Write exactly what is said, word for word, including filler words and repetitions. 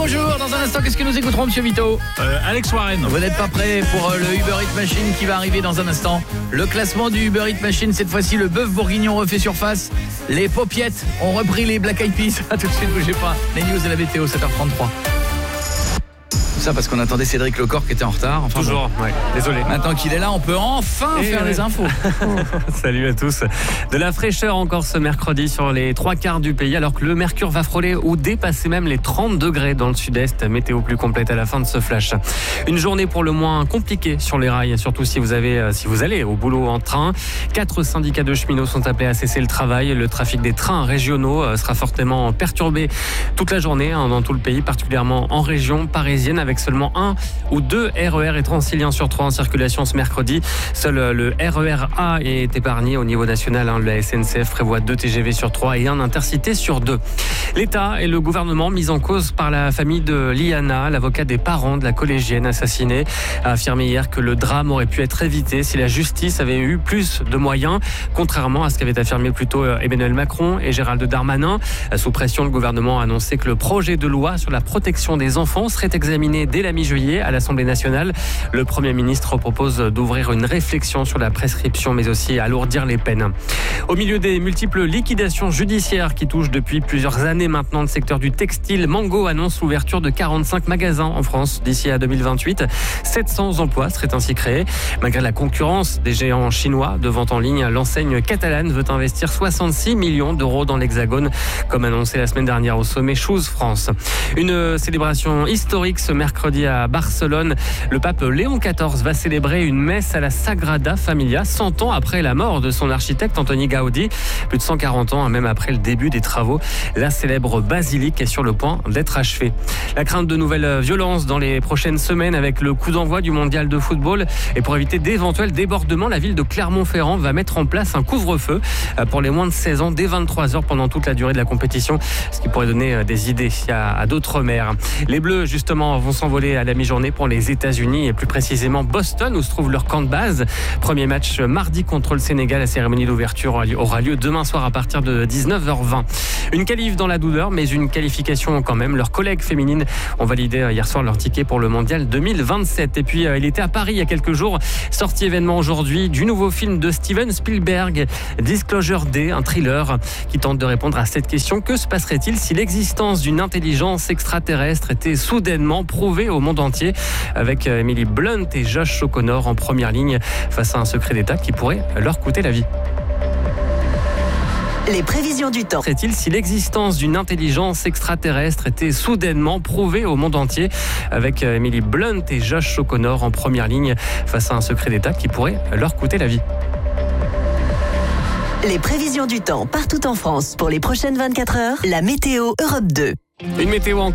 bonjour. Dans un instant, qu'est-ce que nous écouterons, monsieur Vito? euh, Alex Warren. Vous n'êtes pas prêt pour euh, le Uber Eats Machine qui va arriver dans un instant. Le classement du Uber Eats Machine, cette fois-ci, le bœuf bourguignon refait surface. Les paupiettes ont repris les Black Eyed Peas. A tout de suite, bougez pas. Les news et la météo, sept heures trente-trois. Tout ça parce qu'on attendait Cédric Lecor qui était en retard. Enfin, Toujours, bon. ouais, désolé. Maintenant qu'il est là, on peut enfin Et faire ouais. les infos. Salut à tous. De la fraîcheur encore ce mercredi sur les trois quarts du pays, alors que le mercure va frôler ou dépasser même les trente degrés dans le sud-est. Météo plus complète à la fin de ce flash. Une journée pour le moins compliquée sur les rails, surtout si vous avez, si vous allez au boulot en train. Quatre syndicats de cheminots sont appelés à cesser le travail. Le trafic des trains régionaux sera fortement perturbé toute la journée hein, dans tout le pays, particulièrement en région parisienne, avec seulement un ou deux R E R et Transiliens sur trois en circulation ce mercredi. Seul le R E R A est épargné au niveau national. Hein. La S N C F prévoit deux T G V sur trois et un Intercité sur deux. L'État et le gouvernement mis en cause par la famille de Liana, l'avocat des parents de la collégienne assassinée, a affirmé hier que le drame aurait pu être évité si la justice avait eu plus de moyens, contrairement à ce qu'avaient affirmé plus tôt Emmanuel Macron et Gérald Darmanin. Sous pression, le gouvernement a annoncé que le projet de loi sur la protection des enfants serait examiné dès la mi-juillet à l'Assemblée nationale. Le Premier ministre propose d'ouvrir une réflexion sur la prescription, mais aussi alourdir les peines. Au milieu des multiples liquidations judiciaires qui touchent depuis plusieurs années maintenant le secteur du textile, Mango annonce l'ouverture de quarante-cinq magasins en France d'ici à deux mille vingt-huit. sept cents emplois seraient ainsi créés. Malgré la concurrence des géants chinois de vente en ligne, l'enseigne catalane veut investir soixante-six millions d'euros dans l'Hexagone, comme annoncé la semaine dernière au sommet Choose France. Une célébration historique ce mercredi à Barcelone. Le pape Léon quatorze va célébrer une messe à la Sagrada Familia, cent ans après la mort de son architecte Antoni Gaudi. Plus de cent quarante ans, même après le début des travaux. La célèbre basilique est sur le point d'être achevée. La crainte de nouvelles violences dans les prochaines semaines avec le coup d'envoi du mondial de football. Et pour éviter d'éventuels débordements, la ville de Clermont-Ferrand va mettre en place un couvre-feu pour les moins de seize ans dès vingt-trois heures pendant toute la durée de la compétition, ce qui pourrait donner des idées à, à d'autres maires. Les Bleus, justement, vont s'envoler à la mi-journée pour les États-Unis et plus précisément Boston où se trouve leur camp de base. Premier match mardi contre le Sénégal. La cérémonie d'ouverture aura lieu demain soir à partir de dix-neuf heures vingt. Une qualif dans la douleur, mais une qualification quand même. Leurs collègues féminines ont validé hier soir leur ticket pour le mondial deux mille vingt-sept. Et puis il était à Paris il y a quelques jours. Sortie événement aujourd'hui du nouveau film de Steven Spielberg, Disclosure Day, un thriller qui tente de répondre à cette question. Que se passerait-il si l'existence d'une intelligence extraterrestre était soudainement prouvée au monde entier, avec Emily Blunt et Josh O'Connor en première ligne face à un secret d'État qui pourrait leur coûter la vie. Les prévisions du temps. Serait-il si l'existence d'une intelligence extraterrestre était soudainement prouvée au monde entier, avec Emily Blunt et Josh O'Connor en première ligne face à un secret d'État qui pourrait leur coûter la vie. Les prévisions du temps partout en France pour les prochaines vingt-quatre heures. La météo Europe deux. Une météo encore